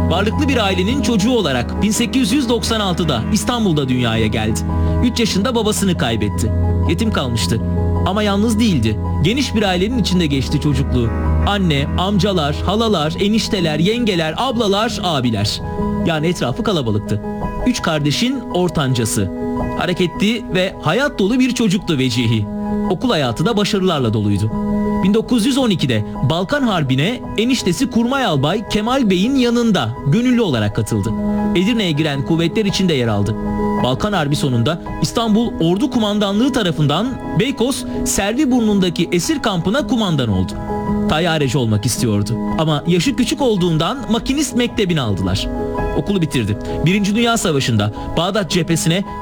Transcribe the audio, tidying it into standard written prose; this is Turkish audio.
Varlıklı bir ailenin çocuğu olarak 1896'da İstanbul'da dünyaya geldi. 3 yaşında babasını kaybetti. Yetim kalmıştı. Ama yalnız değildi. Geniş bir ailenin içinde geçti çocukluğu. Anne, amcalar, halalar, enişteler, yengeler, ablalar, abiler. Yani etrafı kalabalıktı. 3 kardeşin ortancası. Hareketli ve hayat dolu bir çocuktu Vecihi. Okul hayatı da başarılarla doluydu. 1912'de Balkan Harbi'ne eniştesi Kurmay Albay Kemal Bey'in yanında gönüllü olarak katıldı. Edirne'ye giren kuvvetler içinde yer aldı. Balkan Harbi sonunda İstanbul Ordu Kumandanlığı tarafından Beykoz Serviburnu'ndaki esir kampına kumandan oldu. Tayyareci olmak istiyordu ama yaşı küçük olduğundan makinist mektebini aldılar. Okulu bitirdi. Birinci Dünya Savaşı'nda Bağdat cephesine